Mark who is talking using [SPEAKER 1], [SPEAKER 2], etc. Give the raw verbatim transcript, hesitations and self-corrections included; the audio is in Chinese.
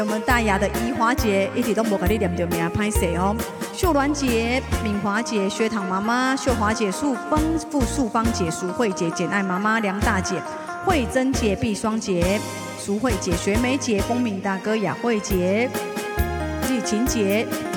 [SPEAKER 1] 我们大雅的宜华节一直都无给你念着名拍摄哦。秀鸾节、敏华节、学堂妈妈、秀华姐、素丰富素芳姐、淑慧姐、简爱妈妈、梁大姐、慧珍姐、碧双姐、淑慧姐、学梅姐、风鸣大哥、雅慧姐、季晴姐。